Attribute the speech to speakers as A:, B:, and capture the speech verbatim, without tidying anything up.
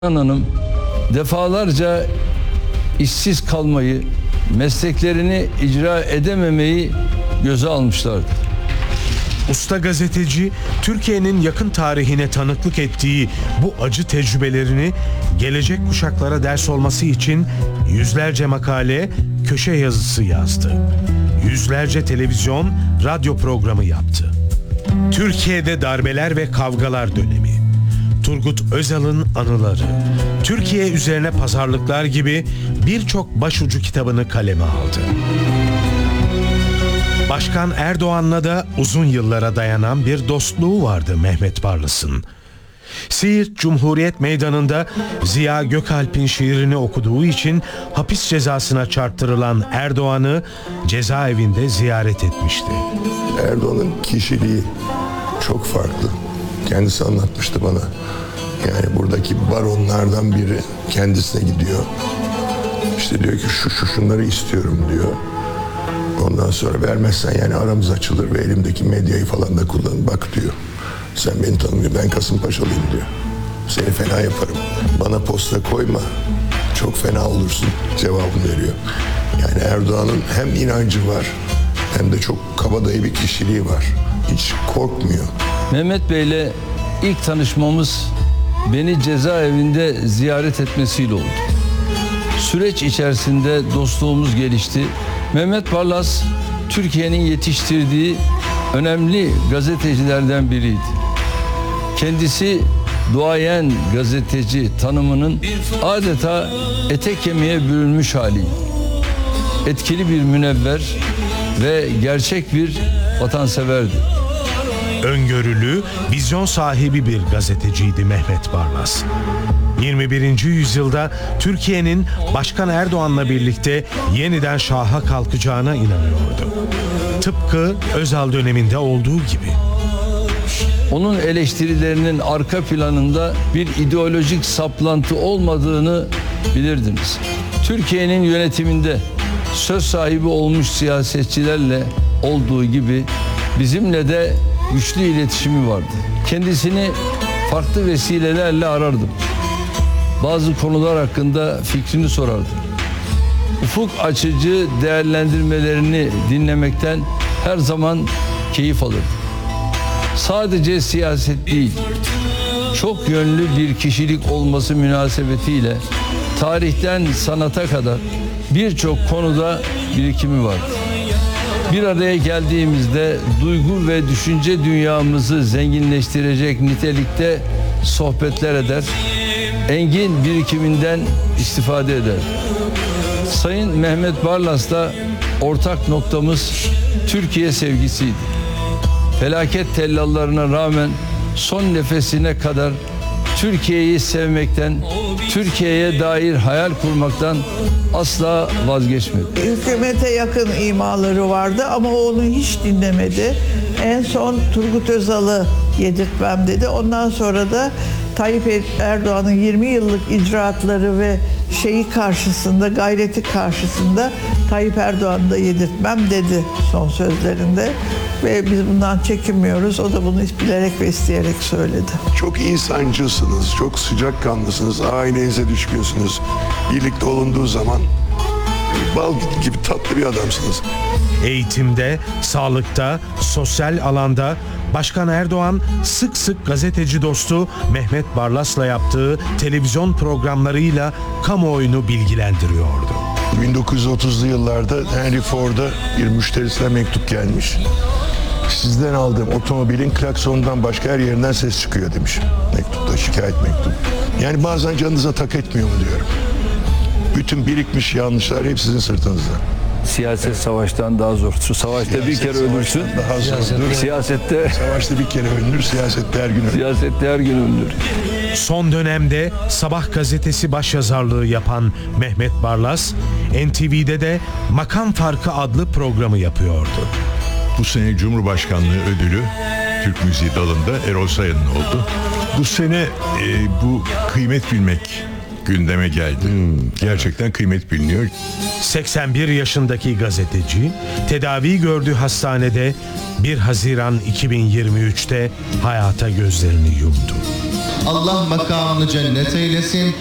A: Hanım defalarca işsiz kalmayı, mesleklerini icra edememeyi göze almışlardı.
B: Usta gazeteci, Türkiye'nin yakın tarihine tanıklık ettiği bu acı tecrübelerini gelecek kuşaklara ders olması için yüzlerce makale, köşe yazısı yazdı. Yüzlerce televizyon, radyo programı yaptı. Türkiye'de darbeler ve kavgalar dönemi, Turgut Özal'ın anıları, Türkiye üzerine pazarlıklar gibi birçok başucu kitabını kaleme aldı. Başkan Erdoğan'la da uzun yıllara dayanan bir dostluğu vardı Mehmet Barlas'ın. Siirt Cumhuriyet Meydanı'nda Ziya Gökalp'in şiirini okuduğu için hapis cezasına çarptırılan Erdoğan'ı cezaevinde ziyaret etmişti.
C: Erdoğan'ın kişiliği çok farklı. Kendisi anlatmıştı bana. Yani buradaki baronlardan biri kendisine gidiyor. İşte diyor ki şu şu şunları istiyorum diyor. Ondan sonra vermezsen yani aramız açılır ve elimdeki medyayı falan da kullan. Bak diyor. Sen beni tanımıyor. Ben Kasımpaşalıyım diyor. Seni fena yaparım. Bana posta koyma. Çok fena olursun cevabını veriyor. Yani Erdoğan'ın hem inancı var hem de çok kabadayı bir kişiliği var. Hiç korkmuyor.
A: Mehmet Bey'le ilk tanışmamız beni cezaevinde ziyaret etmesiyle oldu. Süreç içerisinde dostluğumuz gelişti. Mehmet Barlas, Türkiye'nin yetiştirdiği önemli gazetecilerden biriydi. Kendisi duayen gazeteci tanımının adeta ete kemiğe bürünmüş hali. Etkili bir münevver ve gerçek bir vatanseverdi.
B: Öngörülü, vizyon sahibi bir gazeteciydi Mehmet Barlas. yirmi birinci yüzyılda Türkiye'nin Başkan Erdoğan'la birlikte yeniden şaha kalkacağına inanıyordu. Tıpkı Özal döneminde olduğu gibi.
A: Onun eleştirilerinin arka planında bir ideolojik saplantı olmadığını bilirdiniz. Türkiye'nin yönetiminde söz sahibi olmuş siyasetçilerle olduğu gibi bizimle de güçlü iletişimi vardı. Kendisini farklı vesilelerle arardım. Bazı konular hakkında fikrini sorardım. Ufuk açıcı değerlendirmelerini dinlemekten her zaman keyif alırdım. Sadece siyaset değil, çok yönlü bir kişilik olması münasebetiyle tarihten sanata kadar birçok konuda birikimi vardı. Bir araya geldiğimizde duygu ve düşünce dünyamızı zenginleştirecek nitelikte sohbetler eder, engin birikiminden istifade eder. Sayın Mehmet Barlas'la ortak noktamız Türkiye sevgisiydi. Felaket tellallarına rağmen son nefesine kadar Türkiye'yi sevmekten, Türkiye'ye dair hayal kurmaktan asla vazgeçmedi.
D: Hükümete yakın imaları vardı ama o onu hiç dinlemedi. En son Turgut Özal'ı yedirtmem dedi. Ondan sonra da Tayyip Erdoğan'ın yirmi yıllık icraatları ve şeyi karşısında, gayreti karşısında Tayyip Erdoğan'ı da yedirtmem dedi son sözlerinde. Ve biz bundan çekinmiyoruz. O da bunu bilerek ve isteyerek söyledi.
C: Çok insancısınız, çok sıcakkanlısınız, ailenize düşkünsünüz. Birlikte olunduğu zaman bal gibi tatlı bir adamsınız.
B: Eğitimde, sağlıkta, sosyal alanda Başkan Erdoğan sık sık gazeteci dostu Mehmet Barlas'la yaptığı televizyon programlarıyla kamuoyunu bilgilendiriyordu.
C: bin dokuz yüz otuzlu yıllarda Henry Ford'a bir müşterisine mektup gelmiş. Sizden aldığım otomobilin klaksonundan başka her yerinden ses çıkıyor demiş. Mektupta, şikayet mektubu. Yani bazen canınıza tak etmiyor mu diyorum. Bütün birikmiş yanlışlar hep sizin sırtınızda.
A: Siyaset savaştan daha zor. Şu savaşta
C: Siyaset
A: bir kere ölürsün.
C: Daha zordur.
A: Siyasette
C: Savaşta bir kere ölünür, siyasette her gün ölünür.
A: siyasette her gün ölünür.
B: Son dönemde Sabah gazetesi başyazarlığı yapan Mehmet Barlas, N T V'de de Makam Farkı adlı programı yapıyordu.
E: Bu sene Cumhurbaşkanlığı ödülü Türk müziği dalında Erol Sayın'ın oldu. Bu sene e, bu kıymet bilmek gündeme geldi. Hmm, gerçekten kıymet biliniyor.
B: seksen bir yaşındaki gazeteci tedavi gördüğü hastanede bir Haziran iki bin yirmi üçte hayata gözlerini yumdu.
F: Allah makamını cennet eylesin.